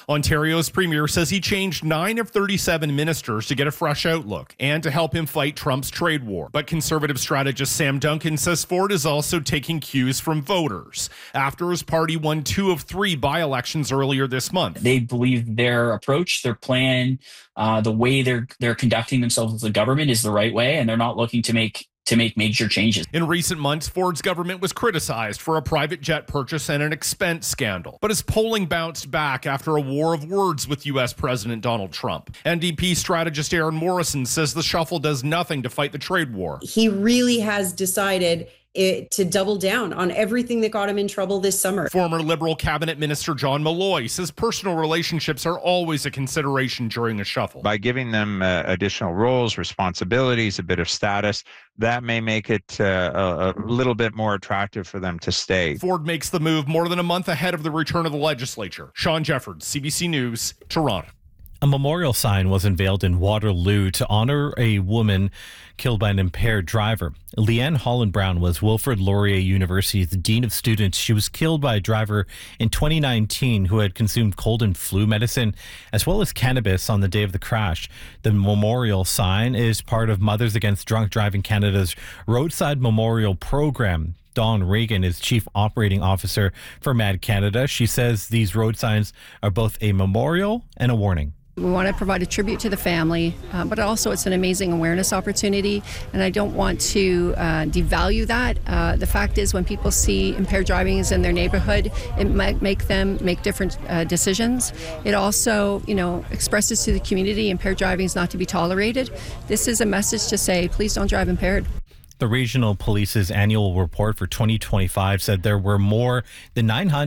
Ontario's premier says he changed 9 of 37 ministers to get a fresh outlook and to help him fight Trump's trade war. But Conservative strategist Sam Duncan says Ford is also taking cues from voters after his party won 2 of 3 by-elections earlier this month. They believe their approach, their plan, the way they're conducting themselves as a government is the right way, and they're not looking to make major changes. In recent months, Ford's government was criticized for a private jet purchase and an expense scandal. But his polling bounced back after a war of words with U.S. President Donald Trump. NDP strategist Aaron Morrison says the shuffle does nothing to fight the trade war. He really has decided to double down on everything that got him in trouble this summer. Former Liberal Cabinet Minister John Malloy says personal relationships are always a consideration during a shuffle. By giving them additional roles, responsibilities, a bit of status, that may make it a little bit more attractive for them to stay. Ford makes the move more than a month ahead of the return of the legislature. Sean Jeffords, CBC News, Toronto. A memorial sign was unveiled in Waterloo to honor a woman killed by an impaired driver. Leanne Holland Brown was Wilfrid Laurier University's Dean of Students. She was killed by a driver in 2019 who had consumed cold and flu medicine as well as cannabis on the day of the crash. The memorial sign is part of Mothers Against Drunk Driving Canada's roadside memorial program. Dawn Reagan is Chief Operating Officer for MAD Canada. She says these road signs are both a memorial and a warning. We want to provide a tribute to the family, but also it's an amazing awareness opportunity, and I don't want to devalue that. The fact is, when people see impaired driving is in their neighborhood, it might make them make different decisions. It also, expresses to the community impaired driving is not to be tolerated. This is a message to say, please don't drive impaired. The Regional Police's annual report for 2025 said there were more than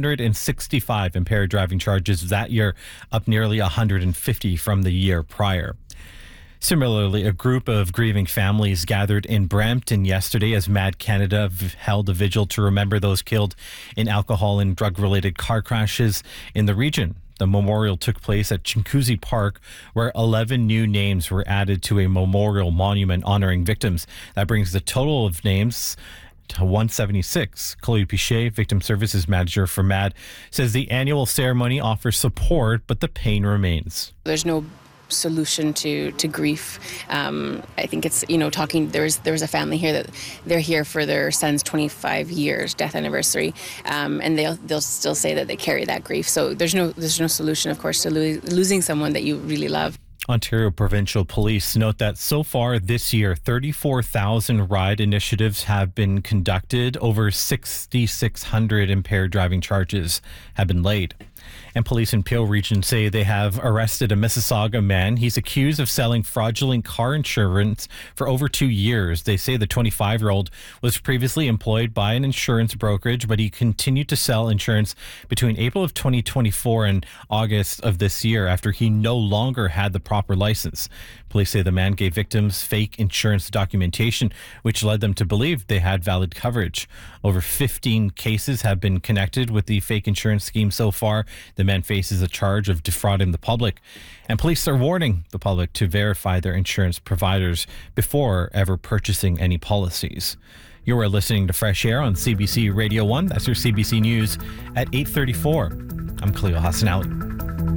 965 impaired driving charges that year, up nearly 150 from the year prior. Similarly, a group of grieving families gathered in Brampton yesterday as MAD Canada held a vigil to remember those killed in alcohol and drug-related car crashes in the region. The memorial took place at Chinguacousy Park, where 11 new names were added to a memorial monument honoring victims. That brings the total of names to 176. Chloe Pichet, Victim Services Manager for MAD, says the annual ceremony offers support, but the pain remains. There's no solution to grief. I think it's, talking, there was a family here that they're here for their son's 25 years death anniversary, and they'll still say that they carry that grief. So there's no solution, of course, to losing someone that you really love. Ontario Provincial Police note that so far this year, 34,000 ride initiatives have been conducted. Over 6,600 impaired driving charges have been laid. And police in Peel Region say they have arrested a Mississauga man. He's accused of selling fraudulent car insurance for over 2 years. They say the 25-year-old was previously employed by an insurance brokerage, but he continued to sell insurance between April of 2024 and August of this year after he no longer had the proper license. Police say the man gave victims fake insurance documentation, which led them to believe they had valid coverage. Over 15 cases have been connected with the fake insurance scheme so far. The man faces a charge of defrauding the public, and police are warning the public to verify their insurance providers before ever purchasing any policies. You are listening to Fresh Air on CBC Radio 1. That's your CBC News at 8:34. I'm Khalil Hassan-Ali.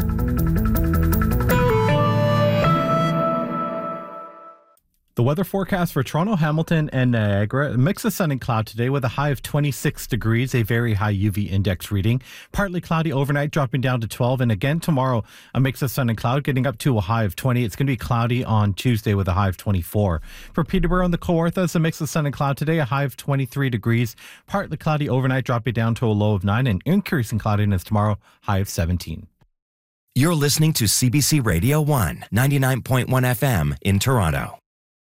The weather forecast for Toronto, Hamilton, and Niagara: a mix of sun and cloud today with a high of 26 degrees, a very high UV index reading. Partly cloudy overnight, dropping down to 12. And again tomorrow, a mix of sun and cloud, getting up to a high of 20. It's going to be cloudy on Tuesday with a high of 24. For Peterborough and the Kawarthas, a mix of sun and cloud today, a high of 23 degrees. Partly cloudy overnight, dropping down to a low of 9. And increasing cloudiness tomorrow, high of 17. You're listening to CBC Radio 1, 99.1 FM in Toronto.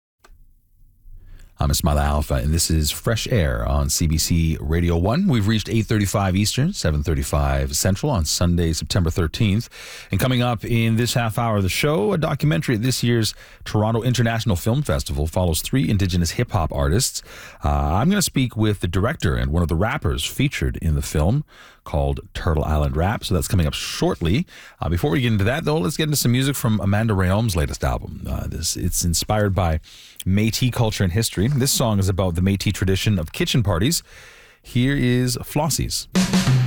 I'm Ismail Alpha, and this is Fresh Air on CBC Radio 1. We've reached 8:35 Eastern, 7:35 Central on Sunday, September 13th. And coming up in this half hour of the show, a documentary at this year's Toronto International Film Festival follows 3 Indigenous hip-hop artists. I'm going to speak with the director and one of the rappers featured in the film, called Turtle Island Rap. So that's coming up shortly. Before we get into that, though, let's get into some music from Amanda Rayom's latest album. It's inspired by Métis culture and history. This song is about the Métis tradition of kitchen parties. Here is Flossies.